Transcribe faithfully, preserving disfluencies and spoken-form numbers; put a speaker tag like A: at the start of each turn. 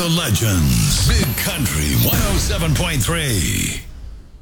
A: the legends. Big Country one oh seven point three.